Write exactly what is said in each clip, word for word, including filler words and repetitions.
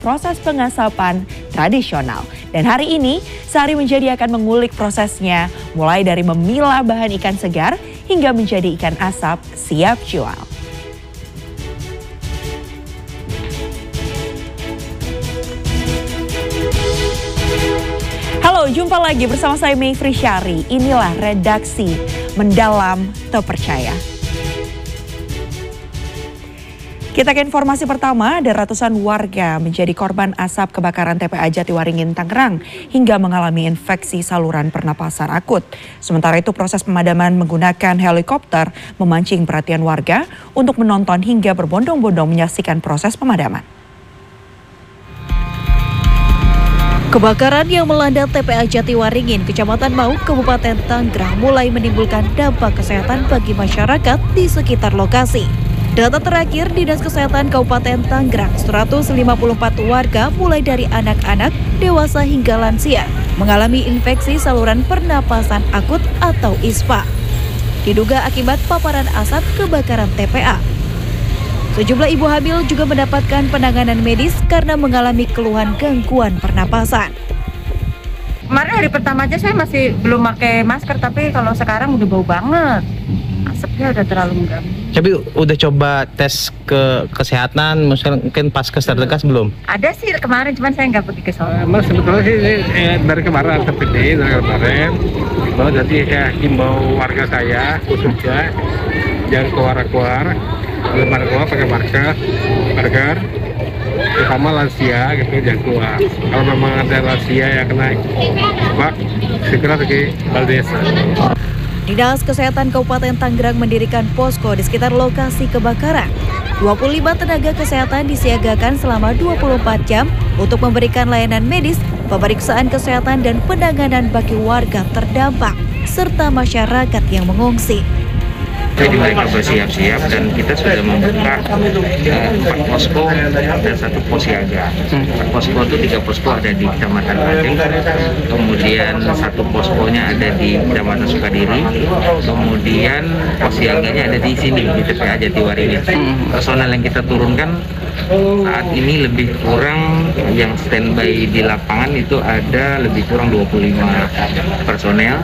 proses pengasapan tradisional. Dan hari ini, Sari Menjadi akan mengulik prosesnya mulai dari memilah bahan ikan segar hingga menjadi ikan asap siap jual. Halo, jumpa lagi bersama saya Mayfri Syari. Inilah redaksi Mendalam Terpercaya. Kita ke informasi pertama, ada ratusan warga menjadi korban asap kebakaran T P A Jatiwaringin, Tangerang hingga mengalami infeksi saluran pernapasan akut. Sementara itu proses pemadaman menggunakan helikopter memancing perhatian warga untuk menonton hingga berbondong-bondong menyaksikan proses pemadaman. Kebakaran yang melanda T P A Jatiwaringin, Kecamatan Mau, Kabupaten Tangerang mulai menimbulkan dampak kesehatan bagi masyarakat di sekitar lokasi. Data terakhir Dinas Kesehatan Kabupaten Tangerang, seratus lima puluh empat warga mulai dari anak-anak, dewasa hingga lansia mengalami infeksi saluran pernapasan akut atau I S P A. Diduga akibat paparan asap kebakaran T P A. Sejumlah ibu hamil juga mendapatkan penanganan medis karena mengalami keluhan gangguan pernapasan. Kemarin hari pertama aja saya masih belum pakai masker, tapi kalau sekarang udah bau banget. Asapnya udah terlalu mengganggu. Tapi udah coba tes ke kesehatan, mungkin Paskes terdekat belum? Ada sih kemarin, cuman saya nggak pergi ke sana. Mas sebetulnya sih eh, dari kemarin seperti dari kemarin, bahwa jadi saya himbau warga saya khususnya jangan keluar-keluar, kalau pada keluar pakai masker, masker, terutama lansia gitu jangan keluar. Kalau memang ada lansia yang kena sebab segera pergi balai desa. Dinas Kesehatan Kabupaten Tangerang mendirikan posko di sekitar lokasi kebakaran. dua puluh lima tenaga kesehatan disiagakan selama dua puluh empat jam untuk memberikan layanan medis, pemeriksaan kesehatan dan penanganan bagi warga terdampak serta masyarakat yang mengungsi. Kita juga bersiap-siap dan kita sudah membuka eh, empat posko dan satu pos siaga. Empat posko itu tiga posko ada di Kecamatan Padang, kemudian satu poskonya ada di Kecamatan Sukadiri, kemudian pos siaganya ada di sini di T P A Jatiwaringin. Personel yang kita turunkan saat ini lebih kurang yang standby di lapangan itu ada lebih kurang dua puluh lima personel.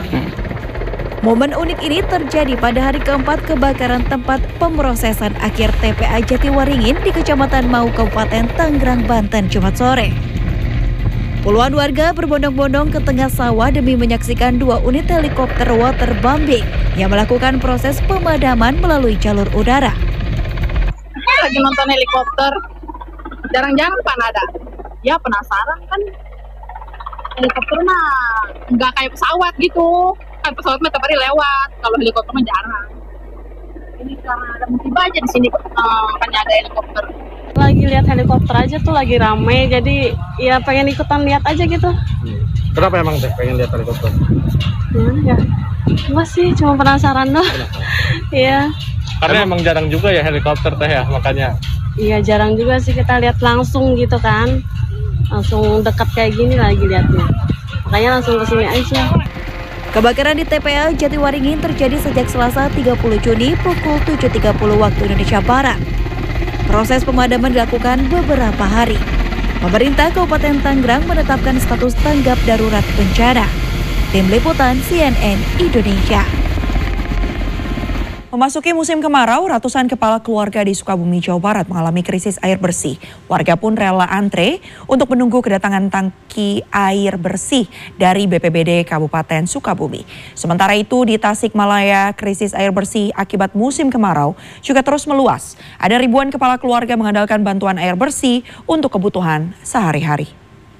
Momen unik ini terjadi pada hari keempat kebakaran tempat pemrosesan akhir T P A Jatiwaringin di Kecamatan Mau, Kabupaten Tangerang, Banten, Jumat sore. Puluhan warga berbondong-bondong ke tengah sawah demi menyaksikan dua unit helikopter waterbombing yang melakukan proses pemadaman melalui jalur udara. Lagi nonton helikopter, jarang-jarang kan ada. Ya penasaran kan, helikopter mah nggak kayak pesawat gitu. Kan pesawat mah tiap hari lewat, kalau helikopter mah jarang. Ini karena ada musibah aja di sini, makanya ada helikopter. Lagi lihat helikopter aja tuh lagi rame, jadi ya pengen ikutan lihat aja gitu. Kenapa emang teh pengen lihat helikopter? Ya, cuma sih cuma penasaran doang. Iya. Karena emang jarang juga ya helikopter teh ya, makanya. Iya jarang juga sih kita lihat langsung gitu kan, langsung dekat kayak gini lagi lihatnya. Makanya langsung kesini aja. Kebakaran di T P A Jatiwaringin terjadi sejak Selasa tiga puluh Juni pukul tujuh tiga puluh waktu Indonesia Barat. Proses pemadaman dilakukan beberapa hari. Pemerintah Kabupaten Tangerang menetapkan status tanggap darurat bencana. Tim Liputan C N N Indonesia. Memasuki musim kemarau, ratusan kepala keluarga di Sukabumi, Jawa Barat mengalami krisis air bersih. Warga pun rela antre untuk menunggu kedatangan tangki air bersih dari B P B D Kabupaten Sukabumi. Sementara itu di Tasikmalaya, krisis air bersih akibat musim kemarau juga terus meluas. Ada ribuan kepala keluarga mengandalkan bantuan air bersih untuk kebutuhan sehari-hari.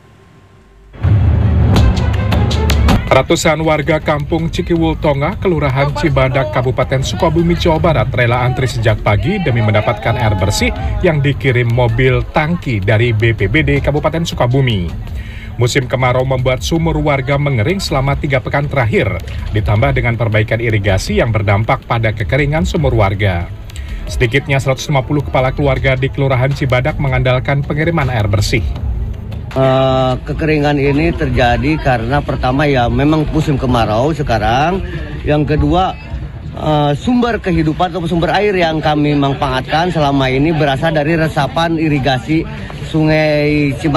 Ratusan warga kampung Cikiwul Tonga, Kelurahan Cibadak, Kabupaten Sukabumi, Jawa Barat rela antri sejak pagi demi mendapatkan air bersih yang dikirim mobil tangki dari B P B D Kabupaten Sukabumi. Musim kemarau membuat sumur warga mengering selama tiga pekan terakhir, ditambah dengan perbaikan irigasi yang berdampak pada kekeringan sumur warga. Sedikitnya seratus lima puluh kepala keluarga di Kelurahan Cibadak mengandalkan pengiriman air bersih. Uh, kekeringan ini terjadi karena pertama ya memang musim kemarau sekarang. Yang kedua uh, sumber kehidupan atau sumber air yang kami manfaatkan selama ini berasal dari resapan irigasi Sungai Cimanggis